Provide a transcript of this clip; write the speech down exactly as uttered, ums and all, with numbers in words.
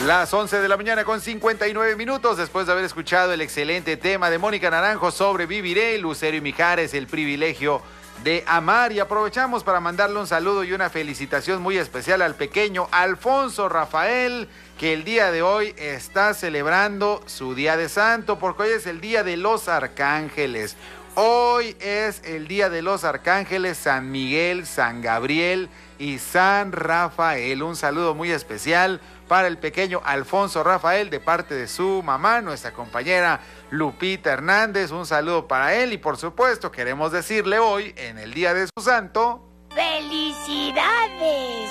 Las once de la mañana con cincuenta y nueve minutos, después de haber escuchado el excelente tema de Mónica Naranjo sobre Viviré, Lucero y Mijares, el privilegio de amar. Y aprovechamos para mandarle un saludo y una felicitación muy especial al pequeño Alfonso Rafael, que el día de hoy está celebrando su día de santo, porque hoy es el día de los arcángeles. Hoy es el día de los arcángeles San Miguel, San Gabriel y San Rafael. Un saludo muy especial para el pequeño Alfonso Rafael de parte de su mamá, nuestra compañera Lupita Hernández. Un saludo para él y por supuesto queremos decirle hoy, en el día de su santo, ¡felicidades!